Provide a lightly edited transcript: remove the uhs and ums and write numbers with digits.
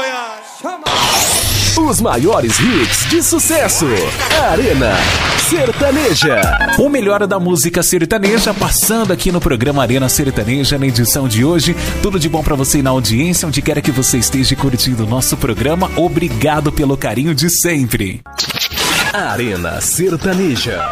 Goiás. Os maiores hits de sucesso. Arena Sertaneja. O melhor da música sertaneja passando aqui no programa Arena Sertaneja na edição de hoje. Tudo de bom pra você na audiência, onde quer que você esteja curtindo o nosso programa. Obrigado pelo carinho de sempre. Arena Sertaneja.